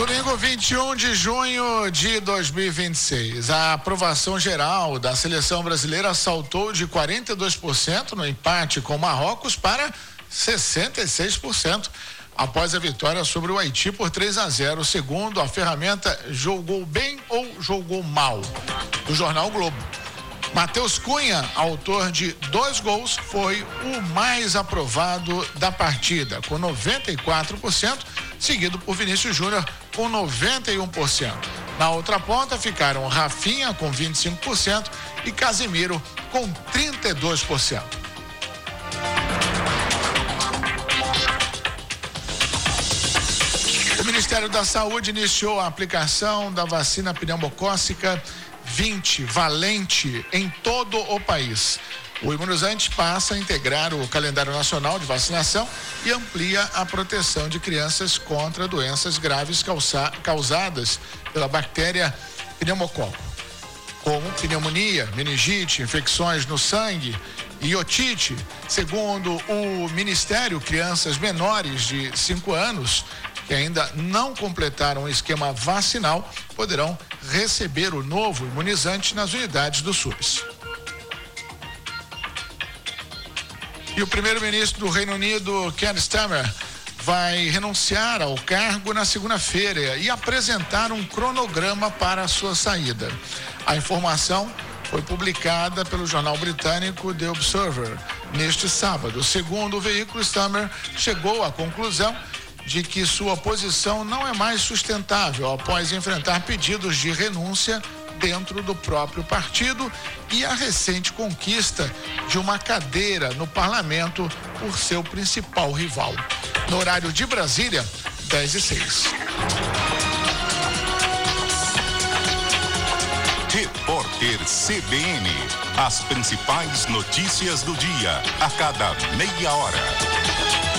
Domingo 21 de junho de 2026, a aprovação geral da seleção brasileira saltou de 42% no empate com Marrocos para 66% após a vitória sobre o Haiti por 3-0, segundo a ferramenta Jogou Bem ou Jogou Mal, do jornal o Globo. Matheus Cunha, autor de 2 gols, foi o mais aprovado da partida, com 94%, seguido por Vinícius Júnior, com 91%. Na outra ponta ficaram Rafinha, com 25%, e Casemiro, com 32%. O Ministério da Saúde iniciou a aplicação da vacina pneumocócica 20 valente em todo o país. O imunizante passa a integrar o calendário nacional de vacinação e amplia a proteção de crianças contra doenças graves causadas pela bactéria pneumococo, como pneumonia, meningite, infecções no sangue e otite. Segundo o Ministério, crianças menores de 5 anos que ainda não completaram o esquema vacinal poderão receber o novo imunizante nas unidades do SUS. E o primeiro-ministro do Reino Unido, Keir Starmer, vai renunciar ao cargo na segunda-feira e apresentar um cronograma para a sua saída. A informação foi publicada pelo jornal britânico The Observer neste sábado. Segundo o veículo, Starmer chegou à conclusão de que sua posição não é mais sustentável após enfrentar pedidos de renúncia dentro do próprio partido e a recente conquista de uma cadeira no parlamento por seu principal rival. No horário de Brasília, 10h06. Repórter CBN. As principais notícias do dia, a cada meia hora.